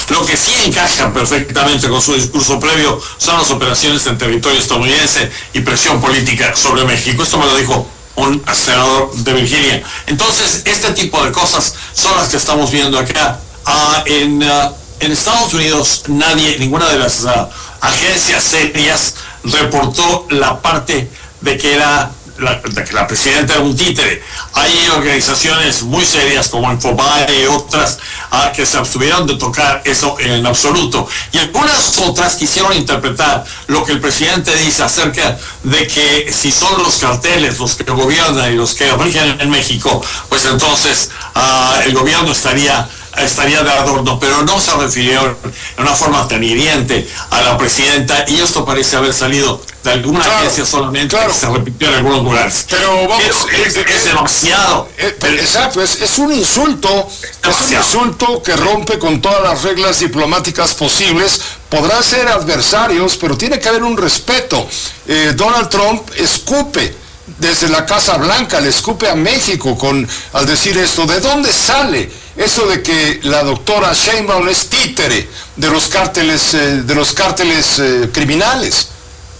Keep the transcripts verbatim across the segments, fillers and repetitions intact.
Lo que sí encaja perfectamente con su discurso previo son las operaciones en territorio estadounidense y presión política sobre México. Esto me lo dijo un senador de Virginia. Entonces, este tipo de cosas son las que estamos viendo acá. Uh, en, uh, en Estados Unidos, nadie, ninguna de las uh, agencias serias reportó la parte de que era La, de que la presidenta era un títere. Hay organizaciones muy serias como Infobae y otras uh, que se abstuvieron de tocar eso en absoluto, y algunas otras quisieron interpretar lo que el presidente dice acerca de que si son los carteles los que gobiernan y los que rigen en México, pues entonces uh, el gobierno estaría estaría de adorno, pero no se refirió en una forma tan hiriente a la presidenta, y esto parece haber salido de alguna claro, agencia solamente, claro, que se repitió en algunos lugares. Pero vamos, pero es, es, es demasiado. Es, exacto, es, es un insulto, es un insulto que rompe con todas las reglas diplomáticas posibles. Podrán ser adversarios, pero tiene que haber un respeto. Eh, Donald Trump escupe desde la Casa Blanca, le escupe a México con al decir esto. ¿De dónde sale eso de que la doctora Sheinbaum es títere de los cárteles, eh, de los cárteles eh, criminales?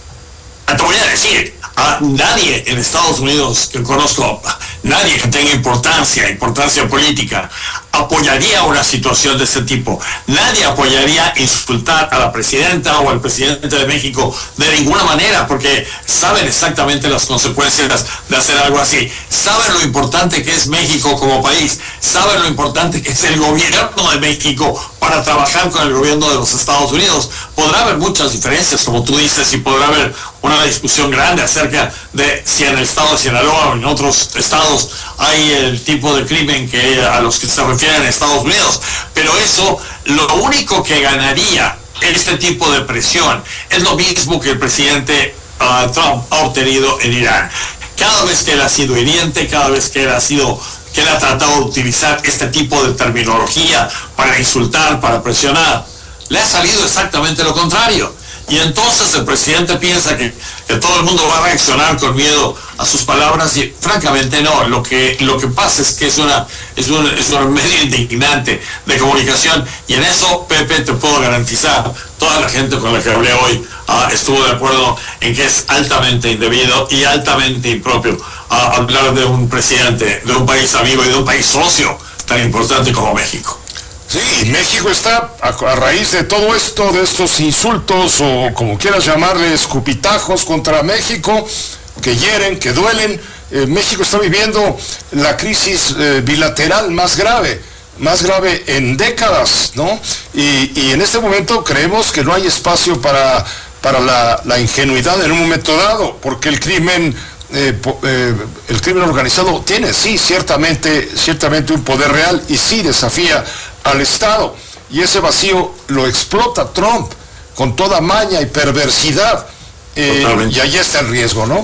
Te voy a decir, a nadie en Estados Unidos que conozco, nadie que tenga importancia, importancia política, apoyaría una situación de ese tipo. Nadie apoyaría insultar a la presidenta o al presidente de México de ninguna manera, porque saben exactamente las consecuencias de hacer algo así. Saben lo importante que es México como país, saben lo importante que es el gobierno de México para trabajar con el gobierno de los Estados Unidos. Podrá haber muchas diferencias, como tú dices, y podrá haber una discusión grande acerca de si en el estado de Sinaloa o en otros estados hay el tipo de crimen que a los que se refieren a Estados Unidos, pero eso, lo único que ganaría este tipo de presión es lo mismo que el presidente uh, Trump ha obtenido en Irán. Cada vez que él ha sido hiriente, cada vez que él ha sido que él ha tratado de utilizar este tipo de terminología para insultar, para presionar, le ha salido exactamente lo contrario. Y entonces el presidente piensa que, que todo el mundo va a reaccionar con miedo a sus palabras, y francamente no. Lo que lo que pasa es que es una es un, es un medio indignante de comunicación, y en eso, Pepe, te puedo garantizar, toda la gente con la que hablé hoy uh, estuvo de acuerdo en que es altamente indebido y altamente impropio uh, hablar de un presidente de un país amigo y de un país socio tan importante como México. Sí, México está a, a raíz de todo esto, de estos insultos o como quieras llamarle, escupitajos contra México, que hieren, que duelen. Eh, México está viviendo la crisis eh, bilateral más grave, más grave en décadas, ¿no? Y, y en este momento creemos que no hay espacio para, para la, la ingenuidad en un momento dado, porque el crimen... Eh, eh, el crimen organizado tiene, sí, ciertamente, ciertamente un poder real, y sí desafía al Estado, y ese vacío lo explota Trump con toda maña y perversidad, eh, y ahí está el riesgo, ¿no?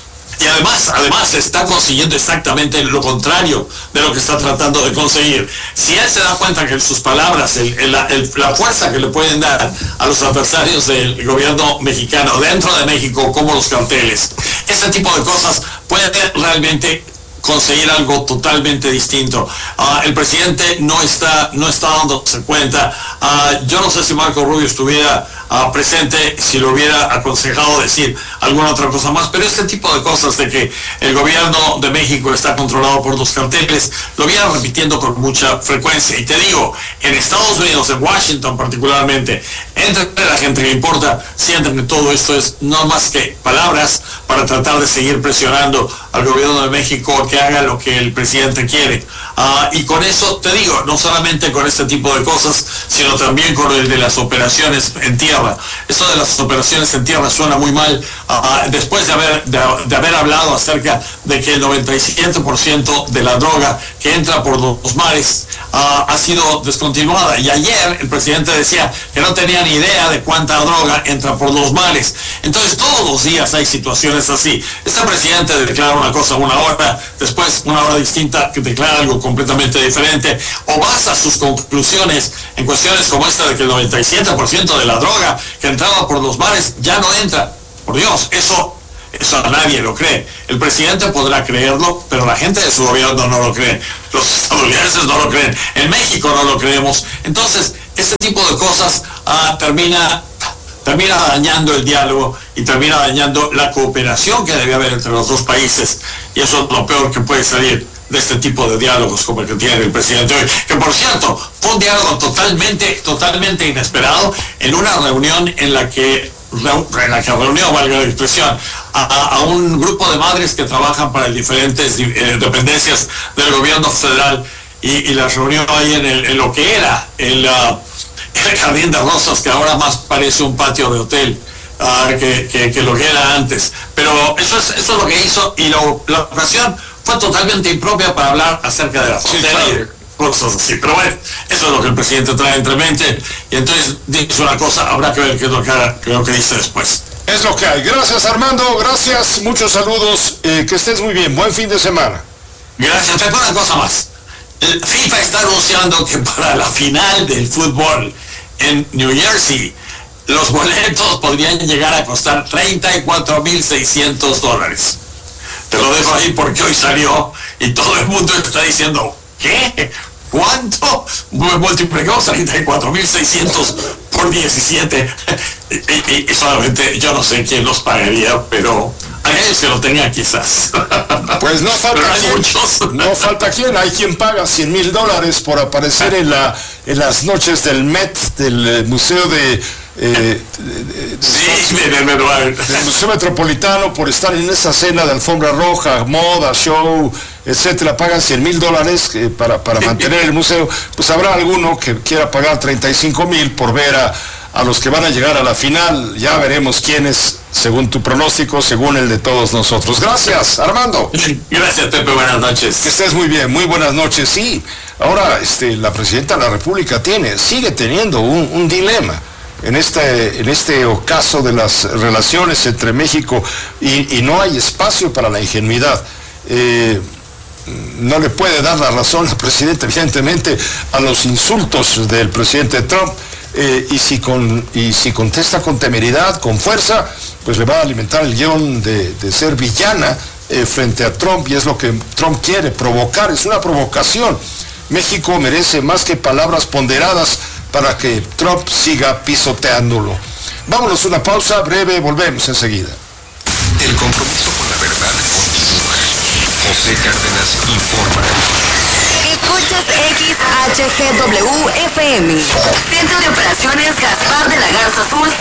Y además, además está consiguiendo exactamente lo contrario de lo que está tratando de conseguir. Si él se da cuenta que sus palabras, el, el, el, la fuerza que le pueden dar a los adversarios del gobierno mexicano dentro de México, como los carteles, ese tipo de cosas puede realmente conseguir algo totalmente distinto. Uh, el presidente no está no está dándose cuenta. Uh, yo no sé si Marco Rubio estuviera uh, presente, si lo hubiera aconsejado decir alguna otra cosa más, pero este tipo de cosas de que el gobierno de México está controlado por los carteles, lo viene repitiendo con mucha frecuencia. Y te digo, en Estados Unidos, en Washington particularmente, entre la gente que importa, sienten que todo esto es no más que palabras para tratar de seguir presionando al gobierno de México que haga lo que el presidente quiere. Uh, y con eso, te digo, no solamente con este tipo de cosas, sino también con el de las operaciones en tierra. Eso de las operaciones en tierra suena muy mal, uh, después de haber, de, de haber hablado acerca de que el noventa y siete por ciento de la droga que entra por los mares uh, ha sido descontinuada. Y ayer el presidente decía que no tenía ni idea de cuánta droga entra por los mares. Entonces todos los días hay situaciones así. Este presidente declara una cosa una hora, después una hora distinta que declara algo completamente diferente, o basa sus conclusiones en cuestiones como esta de que el noventa y siete por ciento de la droga que entraba por los mares ya no entra. Por Dios, eso eso a nadie lo cree. El presidente podrá creerlo, pero la gente de su gobierno no lo cree. Los estadounidenses no lo creen. En México no lo creemos. Entonces, Ese tipo de cosas uh, termina, termina dañando el diálogo y termina dañando la cooperación que debe haber entre los dos países. Y eso es lo peor que puede salir de este tipo de diálogos como el que tiene el presidente hoy. Que por cierto, fue un diálogo totalmente, totalmente inesperado en una reunión en la que en la que reunió, valga la expresión, a, a un grupo de madres que trabajan para diferentes eh, dependencias del gobierno federal y, y las reunió ahí en, el, en lo que era el, uh, el Jardín de Rosas, que ahora más parece un patio de hotel uh, que, que, que lo que era antes. Pero eso es, eso es lo que hizo, y lo, la ocasión fue totalmente impropia para hablar acerca de la frontera y de cosas así. Pero bueno, eso es lo que el presidente trae entre mente, y entonces dice una cosa, habrá que ver qué es lo que, qué es lo que dice después. Es lo que hay. Gracias, Armando, gracias, muchos saludos, eh, que estés muy bien, buen fin de semana. Gracias. Te una cosa más. El FIFA está anunciando que para la final del fútbol en New Jersey, los boletos podrían llegar a costar treinta y cuatro mil seiscientos dólares. Te lo dejo ahí porque hoy salió y todo el mundo está diciendo, ¿qué? ¿Cuánto? Multiplicamos treinta y cuatro mil seiscientos por diecisiete. Y, y, y solamente yo no sé quién los pagaría, pero alguien se lo tenía quizás. Pues no falta quien, no falta quien, hay quien paga cien mil dólares por aparecer en, la, en las noches del Met, del Museo de... Eh, de, de, de, sí, de, de, de, de, del Museo Metropolitano, por estar en esa cena de alfombra roja, moda, show, etcétera. Pagan cien mil dólares eh, para, para mantener el museo. Pues habrá alguno que quiera pagar treinta y cinco mil por ver a, a los que van a llegar a la final. Ya veremos quiénes, según tu pronóstico, según el de todos nosotros. Gracias, Armando. Gracias, Pepe, buenas noches. Que estés muy bien, muy buenas noches. Sí, ahora este, la presidenta de la República tiene, sigue teniendo un, un dilema en este, en este ocaso de las relaciones entre México y, y no hay espacio para la ingenuidad. Eh, no le puede dar la razón al presidente, evidentemente, a los insultos del presidente Trump, eh, y, si con, y si contesta con temeridad, con fuerza, pues le va a alimentar el guión de, de ser villana eh, frente a Trump, y es lo que Trump quiere, provocar, es una provocación. México merece más que palabras ponderadas para que Trump siga pisoteándolo. Vámonos a una pausa breve, volvemos enseguida. El compromiso con la verdad continúa. José Cárdenas informa. Escuchas X H G W F M. Centro de Operaciones Gaspar de la Garza Azul.